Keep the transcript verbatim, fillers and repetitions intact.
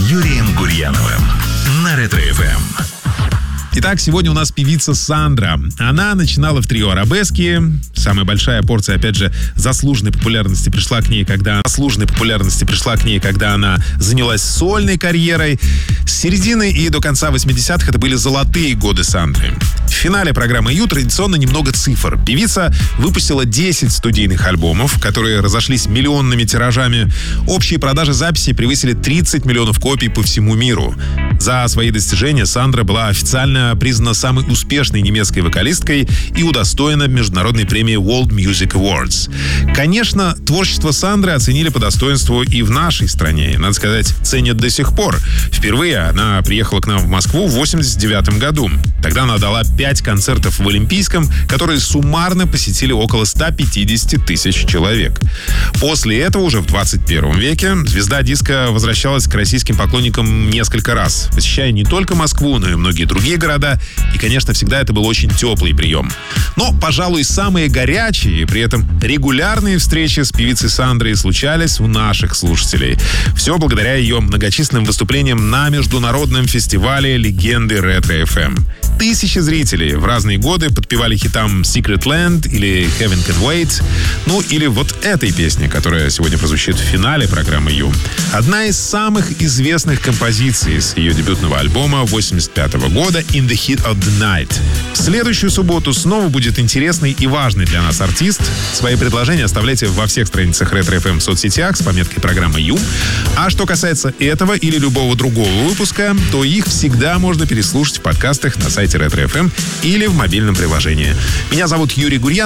Юрием Гурьяновым на Ретро-эф эм. Итак, сегодня у нас певица Сандра. Она начинала в трио «Арабески». Самая большая порция, опять же, заслуженной популярности пришла к ней, когда заслуженной популярности пришла к ней, когда она занялась сольной карьерой. С середины и до конца восьмидесятых это были золотые годы Сандры. В финале программы «Ю» традиционно немного цифр. Певица выпустила десять студийных альбомов, которые разошлись миллионными тиражами. Общие продажи записей превысили тридцать миллионов копий по всему миру. За свои достижения Сандра была официально признана самой успешной немецкой вокалисткой и удостоена международной премии World Music Awards. Конечно, творчество Сандры оценили по достоинству и в нашей стране. Надо сказать, ценят до сих пор. Впервые она приехала к нам в Москву в восемьдесят девятом году. Тогда она дала пять концертов в Олимпийском, которые суммарно посетили около ста пятидесяти тысяч человек. После этого уже в двадцать первом веке звезда диска возвращалась к российским поклонникам несколько раз, посещая не только Москву, но и многие другие города. И, конечно, всегда это был очень теплый прием. Но, пожалуй, самые горячие и при этом регулярные встречи с певицей Сандрой случались у наших слушателей. Все благодаря ее многочисленным выступлениям на международном фестивале «Легенды Ретро-эф эм». Тысячи зрителей в разные годы подпевали хитам «Secret Land» или «Heaven Can Wait», ну или вот этой песни, которая сегодня прозвучит в финале программы «Ю». Одна из самых известных композиций с ее дебютного альбома восемьдесят пятого года «In the Heat of the Night». В следующую субботу снова будет интересный и важный для нас артист. Свои предложения оставляйте во всех страницах Ретро-эф эм в соцсетях с пометкой программы «Ю». А что касается этого или любого другого выпуска, то их всегда можно переслушать в подкастах на сайте Ретро-эф эм или в мобильном приложении. Меня зовут Юрий Гурьянов.